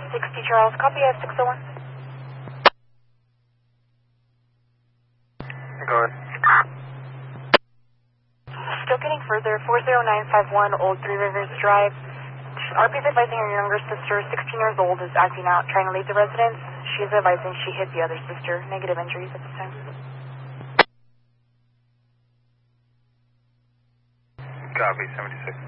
60 Charles, copy at 601. Go ahead. Still getting further, 40951 Old Three Rivers Drive. RP is advising her younger sister, 16 years old, is acting out, trying to leave the residence. She is advising she hit the other sister. Negative injuries at this time. Copy, 76.